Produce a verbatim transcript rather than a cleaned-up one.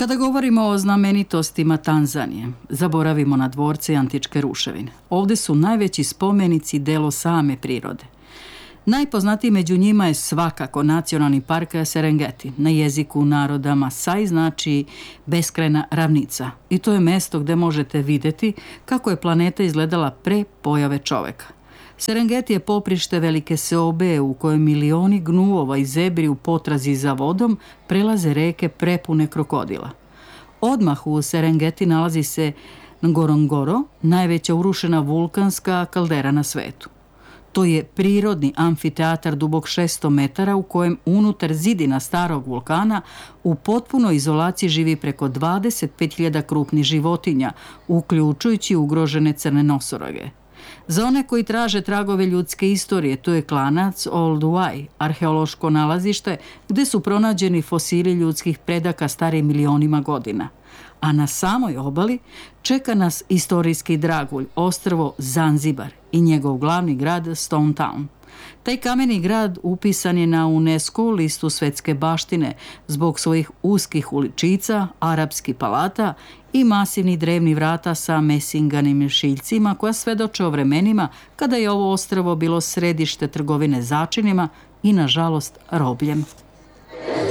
Kada govorimo o znamenitostima Tanzanije, zaboravimo na dvorce i antičke ruševine. Ovdje su najveći spomenici delo same prirode. Najpoznatiji među njima je svakako nacionalni park Serengeti. Na jeziku naroda Masai znači beskrajna ravnica. I to je mesto gdje možete vidjeti kako je planeta izgledala pre pojave čoveka. Serengeti je poprište velike seobe u kojoj milioni gnuova i zebri u potrazi za vodom prelaze reke prepune krokodila. Odmah u Serengeti nalazi se Ngorongoro, najveća urušena vulkanska kaldera na svetu. To je prirodni amfiteatar dubok šesto metara u kojem unutar zidina starog vulkana u potpunoj izolaciji živi preko dvadeset pet hiljada krupnih životinja, uključujući ugrožene crne nosoroge. Za one koji traže tragove ljudske istorije, to je klanac Old Wai, arheološko nalazište gdje su pronađeni fosili ljudskih predaka stari milionima godina. A na samoj obali čeka nas istorijski dragulj, ostrvo Zanzibar i njegov glavni grad Stone Town. Taj kameni grad upisan je na UNESCO listu svetske baštine zbog svojih uskih uličica, arapskih palata i masivnih drevnih vrata sa mesinganim šiljcima koja svedoče o vremenima kada je ovo ostrvo bilo središte trgovine začinima i nažalost robljem.